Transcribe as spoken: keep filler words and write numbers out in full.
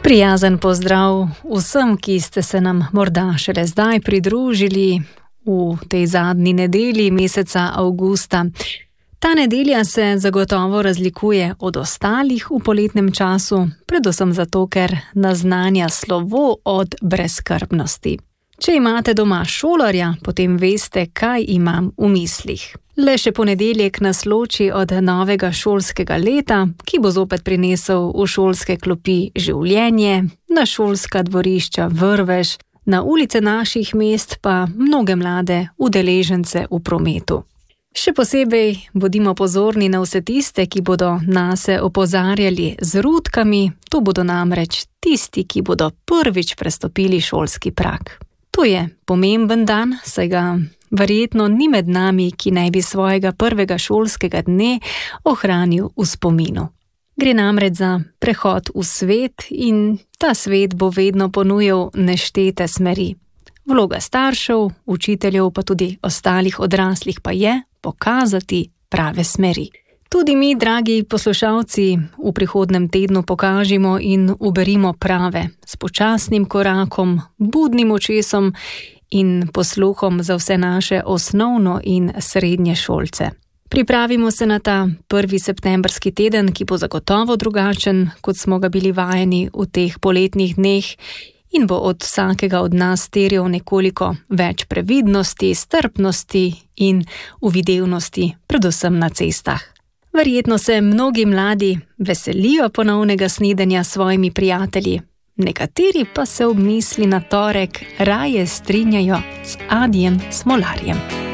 Prijazen pozdrav vsem, ki ste se nam morda šele zdaj pridružili v tej zadnji nedelji meseca avgusta. Ta nedelja se zagotovo razlikuje od ostalih v poletnem času, predvsem zato, ker naznanja slovo od brezskrbnosti. Če imate doma šolarja, potem veste, kaj imam v mislih. Le še ponedeljek nas loči od novega šolskega leta, ki bo zopet prinesel v šolske klopi življenje, na šolska dvorišča vrvež, na ulice naših mest pa mnoge mlade udeležence v prometu. Še posebej bodimo pozorni na vse tiste, ki bodo nase opozarjali z rutkami, to bodo namreč tisti, ki bodo prvič prestopili šolski prag. To je pomemben dan, saj ga verjetno ni med nami, ki naj bi svojega prvega šolskega dne ohranil v spominu. Gre namreč za prehod v svet in ta svet bo vedno ponujal neštete smeri. Vloga staršev, učiteljev pa tudi ostalih odraslih pa je pokazati prave smeri. Tudi mi, dragi poslušalci, v prihodnem tednu pokažimo in uberimo prave, s počasnim korakom, budnim očesom in posluhom za vse naše osnovno in srednje šolce. Pripravimo se na ta prvi septembrski teden, ki bo zagotovo drugačen, kot smo ga bili vajeni v teh poletnih dneh in bo od vsakega od nas terjal nekoliko več previdnosti, strpnosti in uvidevnosti, predvsem na cestah. Verjetno se mnogi mladi veselijo ponovnega snidenja s svojimi prijatelji, nekateri pa se ob misli na torek raje strinjajo z Adijem Smolarjem.